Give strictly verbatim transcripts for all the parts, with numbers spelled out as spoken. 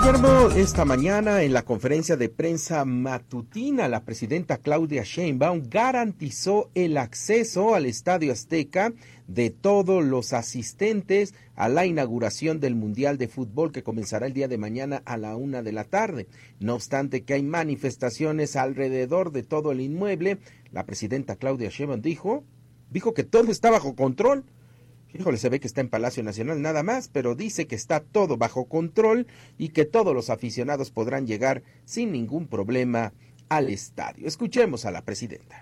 Guillermo, esta mañana en la conferencia de prensa matutina, la presidenta Claudia Sheinbaum garantizó el acceso al Estadio Azteca de todos los asistentes a la inauguración del Mundial de Fútbol que comenzará el día de mañana a la una de la tarde. No obstante que hay manifestaciones alrededor de todo el inmueble, la presidenta Claudia Sheinbaum dijo, dijo que todo está bajo control. Híjole, se ve que está en Palacio Nacional nada más, pero dice que está todo bajo control y que todos los aficionados podrán llegar sin ningún problema al estadio. Escuchemos a la presidenta.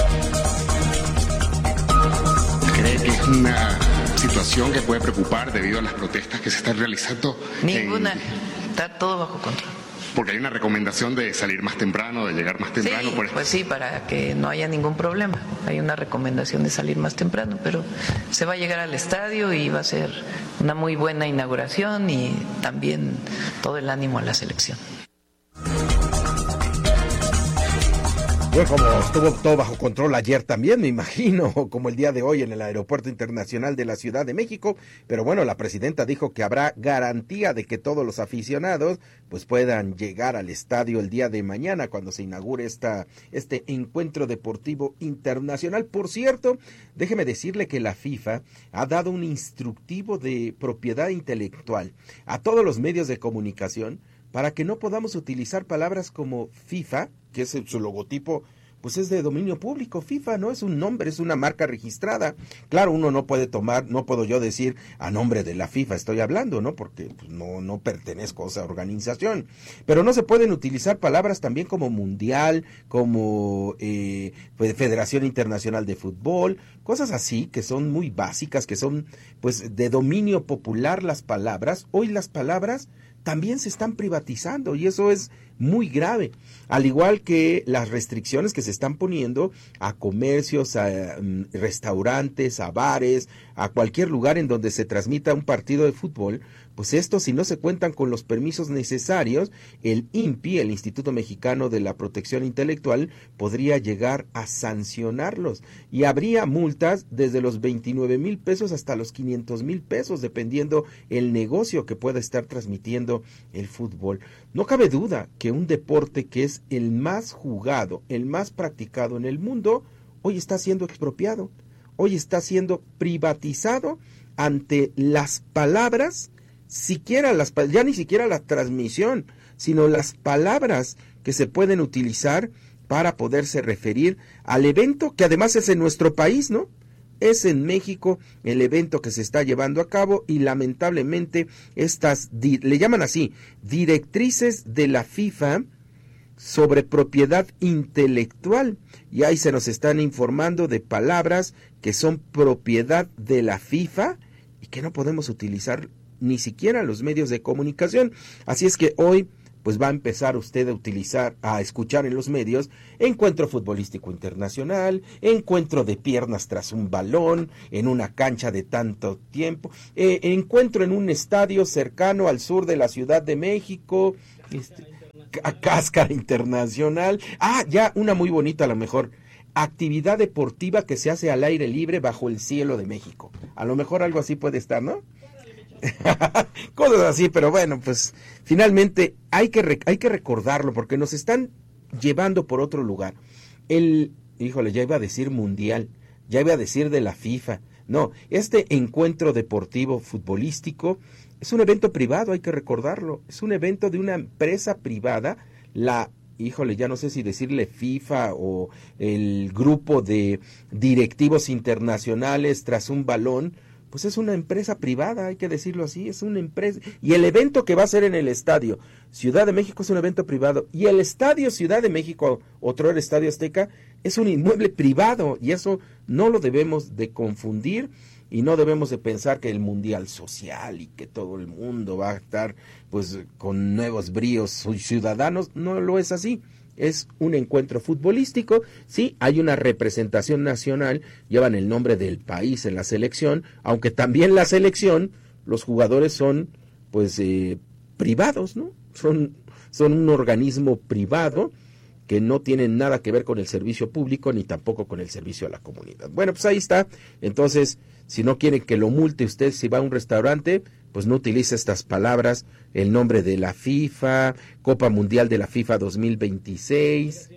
¿Cree que es una situación que puede preocupar debido a las protestas que se están realizando? Ninguna, en... está todo bajo control. Porque hay una recomendación de salir más temprano, de llegar más temprano. Sí, por... pues sí, para que no haya ningún problema. Hay una recomendación de salir más temprano, pero se va a llegar al estadio y va a ser una muy buena inauguración y también todo el ánimo a la selección. Bueno, como estuvo todo bajo control ayer también, me imagino, como el día de hoy en el Aeropuerto Internacional de la Ciudad de México, pero bueno, la presidenta dijo que habrá garantía de que todos los aficionados pues puedan llegar al estadio el día de mañana cuando se inaugure esta, este encuentro deportivo internacional. Por cierto, déjeme decirle que la FIFA ha dado un instructivo de propiedad intelectual a todos los medios de comunicación para que no podamos utilizar palabras como FIFA, que es su logotipo, pues es de dominio público. FIFA no es un nombre, es una marca registrada. Claro, uno no puede tomar, no puedo yo decir a nombre de la FIFA estoy hablando, ¿no? Porque pues, no, no pertenezco a esa organización. Pero no se pueden utilizar palabras también como mundial, como eh, Federación Internacional de Fútbol, cosas así que son muy básicas, que son pues de dominio popular las palabras. Hoy las palabras también se están privatizando y eso es muy grave, al igual que las restricciones que se están poniendo a comercios, a um, restaurantes, a bares, a cualquier lugar en donde se transmita un partido de fútbol. Pues esto, si no se cuentan con los permisos necesarios, el I N P I, el Instituto Mexicano de la Protección Intelectual, podría llegar a sancionarlos y habría multas desde los veintinueve mil pesos hasta los quinientos mil pesos, dependiendo el negocio que pueda estar transmitiendo el fútbol. No cabe duda que un deporte que es el más jugado, el más practicado en el mundo, hoy está siendo expropiado, hoy está siendo privatizado ante las palabras, siquiera las, ya ni siquiera la transmisión, sino las palabras que se pueden utilizar para poderse referir al evento que además es en nuestro país, ¿no? Es en México el evento que se está llevando a cabo y lamentablemente estas, le llaman así, directrices de la FIFA sobre propiedad intelectual, y ahí se nos están informando de palabras que son propiedad de la FIFA y que no podemos utilizar ni siquiera los medios de comunicación. Así es que hoy pues va a empezar usted a utilizar, a escuchar en los medios, encuentro futbolístico internacional, encuentro de piernas tras un balón, en una cancha de tanto tiempo, eh, encuentro en un estadio cercano al sur de la Ciudad de México, este, a Cáscara Internacional, ah, ya una muy bonita a lo mejor, actividad deportiva que se hace al aire libre bajo el cielo de México, a lo mejor algo así puede estar, ¿no? Cosas así, pero bueno, pues finalmente hay que rec- hay que recordarlo porque nos están llevando por otro lugar. El, híjole, ya iba a decir mundial, ya iba a decir de la FIFA. No, este encuentro deportivo futbolístico es un evento privado, hay que recordarlo. Es un evento de una empresa privada, la híjole, ya no sé si decirle FIFA o el grupo de directivos internacionales tras un balón. Pues es una empresa privada, hay que decirlo así, es una empresa. Y el evento que va a ser en el estadio Ciudad de México es un evento privado. Y el estadio Ciudad de México, otro el Estadio Azteca, es un inmueble privado. Y eso no lo debemos de confundir y no debemos de pensar que el mundial social y que todo el mundo va a estar pues con nuevos bríos ciudadanos. No lo es así. Es un encuentro futbolístico, sí, hay una representación nacional, llevan el nombre del país en la selección, aunque también la selección, los jugadores son, pues, eh, privados, ¿no? Son, son un organismo privado que no tienen nada que ver con el servicio público ni tampoco con el servicio a la comunidad. Bueno, pues ahí está. Entonces, si no quieren que lo multe usted si va a un restaurante, pues no utilice estas palabras, el nombre de la FIFA, Copa Mundial de la FIFA dos mil veintiséis.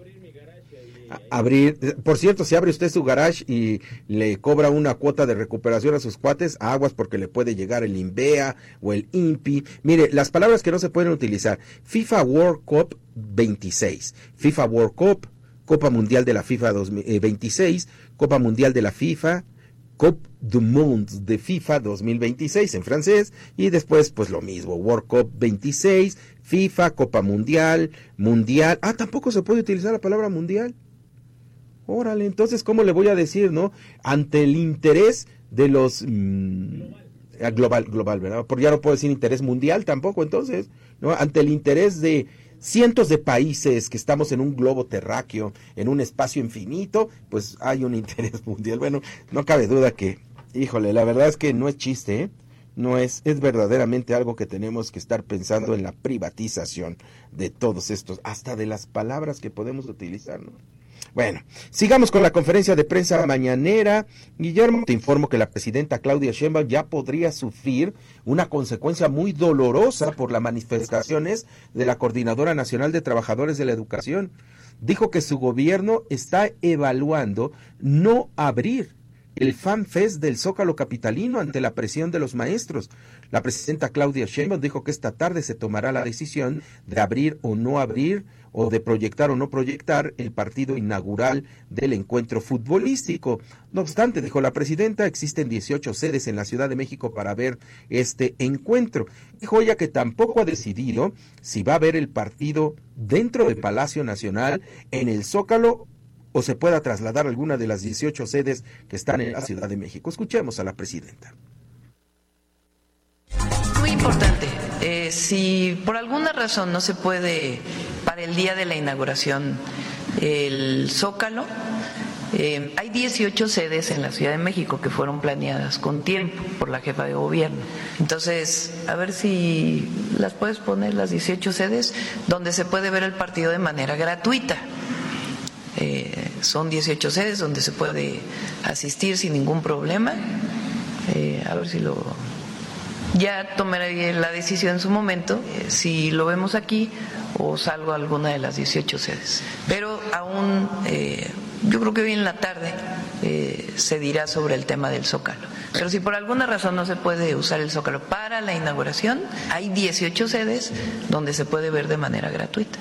Abrir, por cierto, si abre usted su garage y le cobra una cuota de recuperación a sus cuates, aguas porque le puede llegar el INVEA o el INPI. Mire, las palabras que no se pueden utilizar: FIFA World Cup veintiséis, FIFA World Cup, Copa Mundial de la FIFA dos mil veintiséis, Copa Mundial de la FIFA, Coupe du Monde de FIFA dos mil veintiséis en francés, y después pues lo mismo, World Cup veintiséis, FIFA, Copa Mundial, Mundial. Ah, tampoco se puede utilizar la palabra mundial. Órale, entonces, ¿cómo le voy a decir, no? Ante el interés de los... Mmm, global, global, ¿verdad? Porque ya no puedo decir interés mundial tampoco, entonces, ¿no? Ante el interés de cientos de países que estamos en un globo terráqueo, en un espacio infinito, pues hay un interés mundial. Bueno, no cabe duda que, híjole, la verdad es que no es chiste, ¿eh? No es, es verdaderamente algo que tenemos que estar pensando en la privatización de todos estos, hasta de las palabras que podemos utilizar, ¿no? Bueno, sigamos con la conferencia de prensa mañanera. Guillermo, te informo que la presidenta Claudia Sheinbaum ya podría sufrir una consecuencia muy dolorosa por las manifestaciones de la Coordinadora Nacional de Trabajadores de la Educación. Dijo que su gobierno está evaluando no abrir el Fan Fest del Zócalo capitalino ante la presión de los maestros. La presidenta Claudia Sheinbaum dijo que esta tarde se tomará la decisión de abrir o no abrir, o de proyectar o no proyectar el partido inaugural del encuentro futbolístico. No obstante, dijo la presidenta, existen dieciocho sedes en la Ciudad de México para ver este encuentro. Dijo ella que tampoco ha decidido si va a haber el partido dentro del Palacio Nacional, en el Zócalo, o se pueda trasladar a alguna de las dieciocho sedes que están en la Ciudad de México. Escuchemos a la presidenta. Muy importante. Eh, si por alguna razón no se puede para el día de la inauguración el Zócalo, eh, hay dieciocho sedes en la Ciudad de México que fueron planeadas con tiempo por la jefa de gobierno. Entonces, a ver si las puedes poner, las dieciocho sedes donde se puede ver el partido de manera gratuita. Eh, son dieciocho sedes donde se puede asistir sin ningún problema. Eh, a ver si lo... Ya tomaré la decisión en su momento, eh, si lo vemos aquí o salgo a alguna de las dieciocho sedes. Pero aún, eh, yo creo que hoy en la tarde eh, se dirá sobre el tema del Zócalo. Pero si por alguna razón no se puede usar el Zócalo para la inauguración, hay dieciocho sedes donde se puede ver de manera gratuita.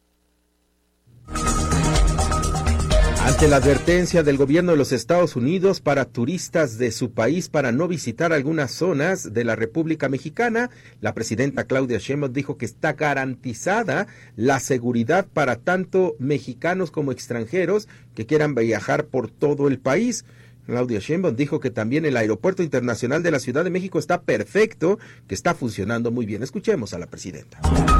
Ante la advertencia del gobierno de los Estados Unidos para turistas de su país para no visitar algunas zonas de la República Mexicana, la presidenta Claudia Sheinbaum dijo que está garantizada la seguridad para tanto mexicanos como extranjeros que quieran viajar por todo el país. Claudia Sheinbaum dijo que también el Aeropuerto Internacional de la Ciudad de México está perfecto, que está funcionando muy bien. Escuchemos a la presidenta.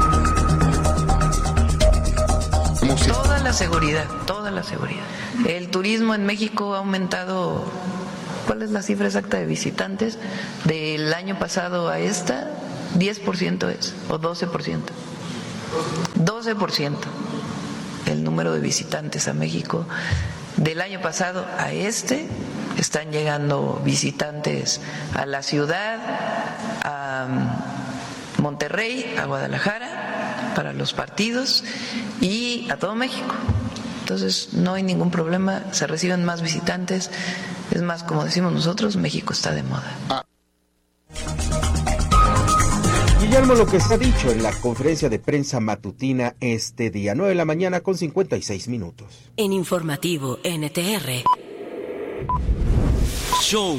Toda la seguridad, toda la seguridad. El turismo en México ha aumentado, ¿cuál es la cifra exacta de visitantes? Del año pasado a esta, diez por ciento es, o doce por ciento. doce por ciento el número de visitantes a México. Del año pasado a este, están llegando visitantes a la ciudad, a Monterrey, a Guadalajara, para los partidos y a todo México. Entonces no hay ningún problema, se reciben más visitantes, es más, como decimos nosotros, México está de moda. Ah. Guillermo, lo que se ha dicho en la conferencia de prensa matutina este día, nueve de la mañana con cincuenta y seis minutos. En Informativo N T R. Show.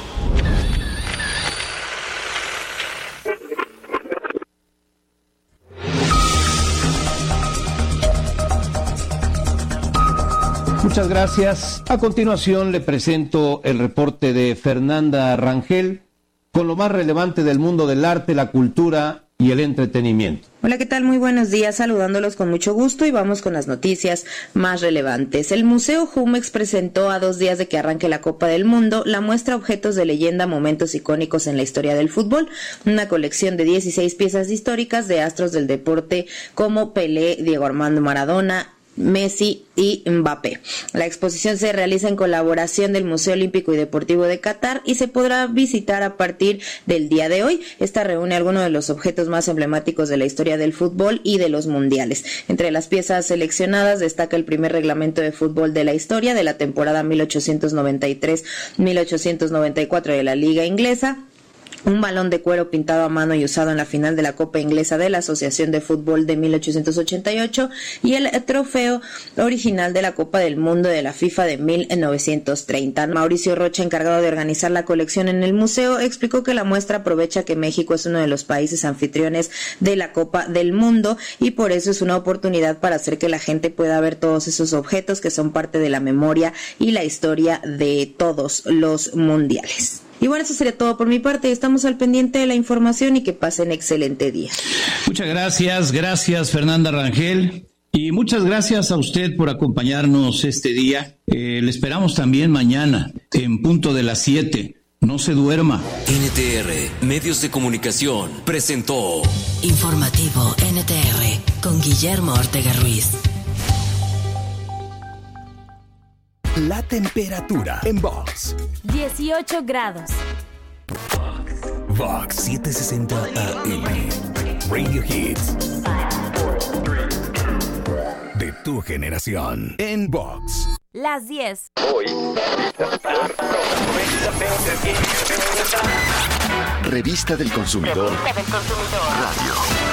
Muchas gracias. A continuación le presento el reporte de Fernanda Rangel con lo más relevante del mundo del arte, la cultura y el entretenimiento. Hola, ¿qué tal? Muy buenos días, saludándolos con mucho gusto y vamos con las noticias más relevantes. El Museo Jumex presentó a dos días de que arranque la Copa del Mundo la muestra Objetos de Leyenda, Momentos Icónicos en la Historia del Fútbol, una colección de dieciséis piezas históricas de astros del deporte como Pelé, Diego Armando Maradona, Messi y Mbappé. La exposición se realiza en colaboración del Museo Olímpico y Deportivo de Qatar y se podrá visitar a partir del día de hoy. Esta reúne algunos de los objetos más emblemáticos de la historia del fútbol y de los mundiales. Entre las piezas seleccionadas destaca el primer reglamento de fútbol de la historia de la temporada mil ochocientos noventa y tres mil ochocientos noventa y cuatro de la Liga Inglesa, un balón de cuero pintado a mano y usado en la final de la Copa Inglesa de la Asociación de Fútbol de mil ochocientos ochenta y ocho y el trofeo original de la Copa del Mundo de la FIFA de mil novecientos treinta. Mauricio Rocha, encargado de organizar la colección en el museo, explicó que la muestra aprovecha que México es uno de los países anfitriones de la Copa del Mundo y por eso es una oportunidad para hacer que la gente pueda ver todos esos objetos que son parte de la memoria y la historia de todos los mundiales. Y bueno, eso sería todo por mi parte. Estamos al pendiente de la información y que pasen excelente día. Muchas gracias, gracias Fernanda Rangel. Y muchas gracias a usted por acompañarnos este día. Eh, le esperamos también mañana, en punto de las siete. No se duerma. N T R, Medios de Comunicación, presentó Informativo N T R con Guillermo Ortega Ruiz. La temperatura en Vox. dieciocho grados. Vox setecientos sesenta A M. Radio Hits. De tu generación. En Vox. Las diez. Hoy. Revista del Consumidor. Radio.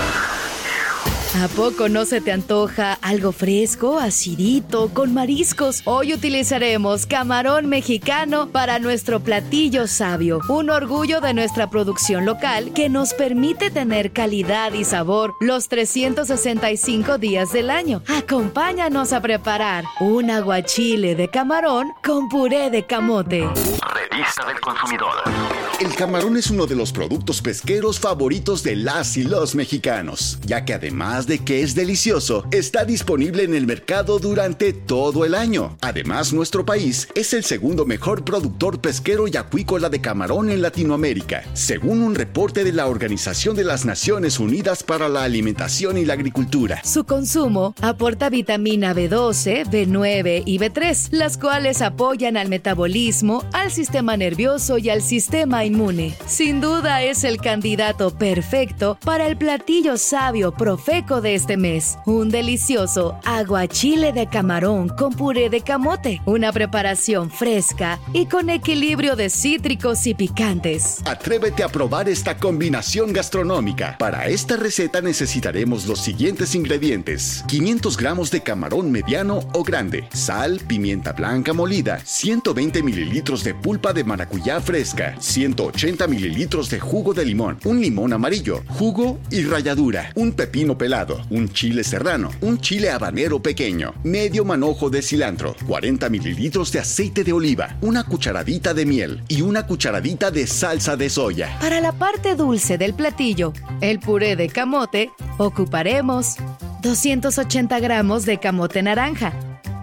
¿A poco no se te antoja algo fresco, acidito, con mariscos? Hoy utilizaremos camarón mexicano para nuestro platillo sabio, un orgullo de nuestra producción local que nos permite tener calidad y sabor los trescientos sesenta y cinco días del año. Acompáñanos a preparar un aguachile de camarón con puré de camote. Revista del Consumidor. El camarón es uno de los productos pesqueros favoritos de las y los mexicanos, ya que además de que es delicioso, está disponible en el mercado durante todo el año. Además, nuestro país es el segundo mejor productor pesquero y acuícola de camarón en Latinoamérica, según un reporte de la Organización de las Naciones Unidas para la Alimentación y la Agricultura. Su consumo aporta vitamina B doce, B nueve y B tres, las cuales apoyan al metabolismo, al sistema nervioso y al sistema inmune. Sin duda es el candidato perfecto para el platillo sabio profeco de este mes, un delicioso aguachile de camarón con puré de camote, una preparación fresca y con equilibrio de cítricos y picantes. Atrévete a probar esta combinación gastronómica. Para esta receta necesitaremos los siguientes ingredientes: quinientos gramos de camarón mediano o grande, sal, pimienta blanca molida, ciento veinte mililitros de pulpa de maracuyá fresca, ciento ochenta mililitros de jugo de limón, un limón amarillo, jugo y ralladura, un pepino pelado, un chile serrano, un chile habanero pequeño, medio manojo de cilantro, cuarenta mililitros de aceite de oliva, una cucharadita de miel y una cucharadita de salsa de soya. Para la parte dulce del platillo, el puré de camote, ocuparemos doscientos ochenta gramos de camote naranja,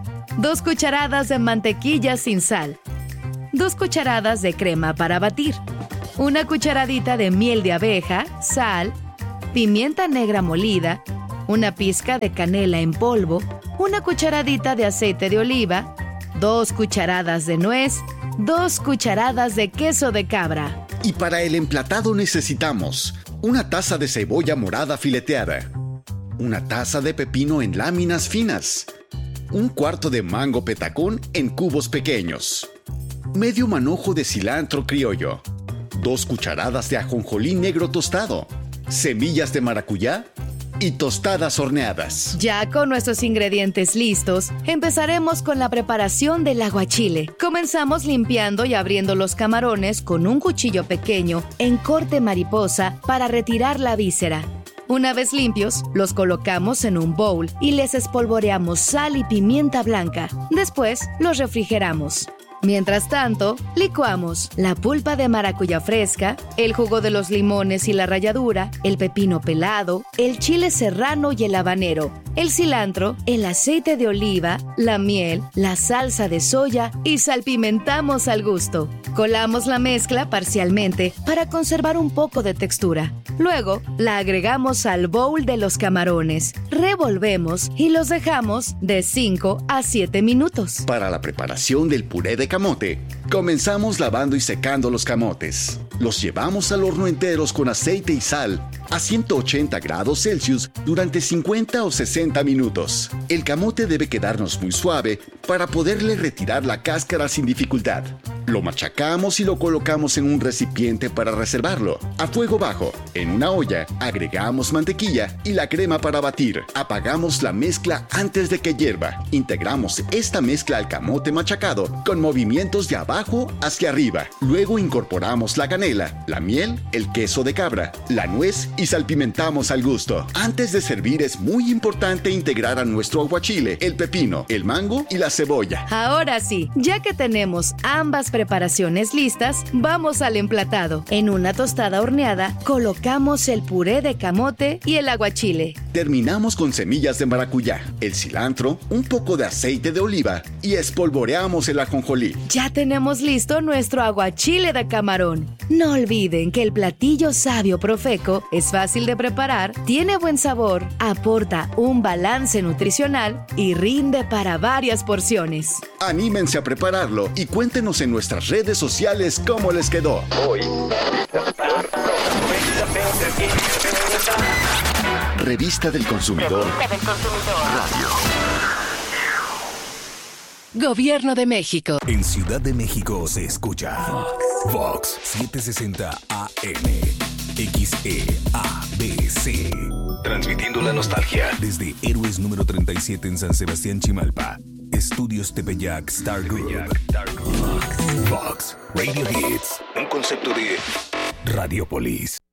dos cucharadas de mantequilla sin sal, dos cucharadas de crema para batir, una cucharadita de miel de abeja, sal, pimienta negra molida, una pizca de canela en polvo, una cucharadita de aceite de oliva, dos cucharadas de nuez, dos cucharadas de queso de cabra. Y para el emplatado necesitamos una taza de cebolla morada fileteada, una taza de pepino en láminas finas, un cuarto de mango petacón en cubos pequeños, medio manojo de cilantro criollo, dos cucharadas de ajonjolí negro tostado, semillas de maracuyá y tostadas horneadas. Ya con nuestros ingredientes listos, empezaremos con la preparación del aguachile. Comenzamos limpiando y abriendo los camarones con un cuchillo pequeño en corte mariposa para retirar la víscera. Una vez limpios, los colocamos en un bowl y les espolvoreamos sal y pimienta blanca. Después, los refrigeramos. Mientras tanto, licuamos la pulpa de maracuyá fresca, el jugo de los limones y la ralladura, el pepino pelado, el chile serrano y el habanero, el cilantro, el aceite de oliva, la miel, la salsa de soya y salpimentamos al gusto. Colamos la mezcla parcialmente para conservar un poco de textura. Luego, la agregamos al bowl de los camarones, revolvemos y los dejamos de cinco a siete minutos. Para la preparación del puré de camote, comenzamos lavando y secando los camotes. Los llevamos al horno enteros con aceite y sal a ciento ochenta grados Celsius durante cincuenta o sesenta minutos. El camote debe quedarnos muy suave para poderle retirar la cáscara sin dificultad. Lo machacamos y lo colocamos en un recipiente para reservarlo. A fuego bajo, en una olla, agregamos mantequilla y la crema para batir. Apagamos la mezcla antes de que hierva. Integramos esta mezcla al camote machacado con movimientos de abajo hacia arriba. Luego incorporamos la canela, la miel, el queso de cabra, la nuez y salpimentamos al gusto. Antes de servir es muy importante integrar a nuestro aguachile, el pepino, el mango y la cebolla. Ahora sí, ya que tenemos ambas preparaciones listas, vamos al emplatado. En una tostada horneada, colocamos el puré de camote y el aguachile. Terminamos con semillas de maracuyá, el cilantro, un poco de aceite de oliva y espolvoreamos el ajonjolí. Ya tenemos listo nuestro aguachile de camarón. No olviden que el platillo Sabio Profeco es fácil de preparar, tiene buen sabor, aporta un balance nutricional y rinde para varias porciones. Anímense a prepararlo y cuéntenos en nuestras redes sociales cómo les quedó. Hoy. Revista del Consumidor. Revista del Consumidor. Radio. Gobierno de México. En Ciudad de México se escucha Vox, Vox setecientos sesenta A M, X E A B C. Transmitiendo la nostalgia desde Héroes número treinta y siete en San Sebastián, Chimalpa. Estudios Tepeyac Star Group. Vox Radio Hits. Un concepto de Radiopolis.